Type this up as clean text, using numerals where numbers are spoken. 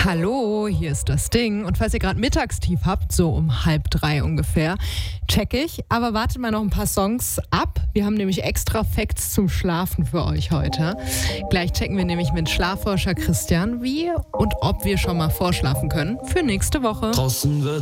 Hallo, hier ist das Ding. Und falls ihr gerade Mittagstief habt, so um 2:30 ungefähr, check ich. Aber wartet mal noch ein paar Songs ab. Wir haben nämlich extra Facts zum Schlafen für euch heute. Gleich checken wir nämlich mit Schlafforscher Christian, wie und ob wir schon mal vorschlafen können für nächste Woche. Draußen wird